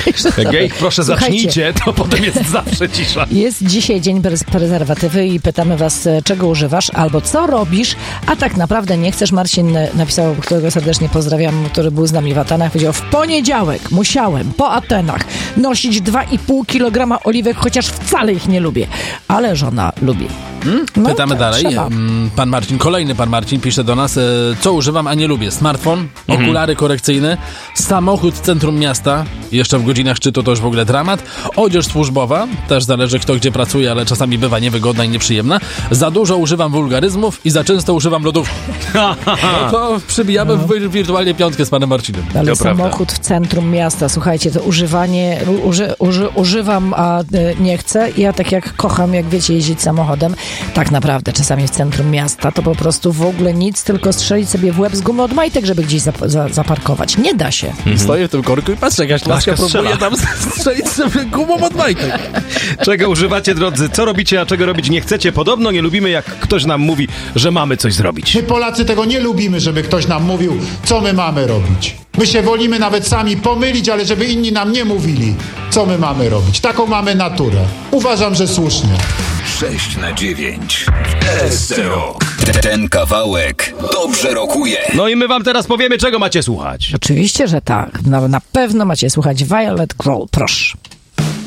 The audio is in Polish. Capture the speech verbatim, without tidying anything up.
Jak ja ich proszę zacznijcie, to potem jest zawsze cisza. Jest dzisiaj dzień bez prezerwatywy i pytamy was, czego używasz albo co robisz, a tak naprawdę nie chcesz. Marcin napisał, którego serdecznie pozdrawiam, który był z nami w Atenach, powiedział: w poniedziałek musiałem po Atenach nosić dwa i pół kilograma oliwek, chociaż wcale ich nie lubię, ale żona lubi. Hmm? No, Pytamy dalej. Trzeba. Pan Marcin, kolejny pan Marcin pisze do nas, co używam, a nie lubię. Smartfon, Mhm. okulary korekcyjne, samochód w centrum miasta, jeszcze w godzinach szczytu to już w ogóle dramat, odzież służbowa, też zależy kto gdzie pracuje, ale czasami bywa niewygodna i nieprzyjemna. Za dużo używam wulgaryzmów i za często używam lodówki. No to przybijamy no. w wirtualnie piątkę z panem Marcinem. Ale to samochód prawda. w centrum miasta, słuchajcie, to używanie, uży, uży, używam, a y, nie chcę. Ja tak jak kocham, jak wiecie, jeździć samochodem, tak naprawdę czasami w centrum miasta to po prostu w ogóle nic, tylko strzelić sobie w łeb z gumy od majtek, żeby gdzieś zap- za- zaparkować. Nie da się. Mhm. Stoję w tym korku i patrzę, jakaś laska próbuje tam strzelić sobie gumą od majtek. Czego używacie, drodzy? Co robicie, a czego robić nie chcecie? Podobno nie lubimy, jak ktoś nam mówi, że mamy coś zrobić. My Polacy tego nie lubimy, żeby ktoś nam mówił, co my mamy robić. My się wolimy nawet sami pomylić, ale żeby inni nam nie mówili, co my mamy robić. Taką mamy naturę. Uważam, że słusznie. sześć na dziewięć S C O. Ten kawałek dobrze rokuje. No i my wam teraz powiemy, czego macie słuchać. Oczywiście, że tak. Na, na pewno macie słuchać Violet Grohl. Proszę.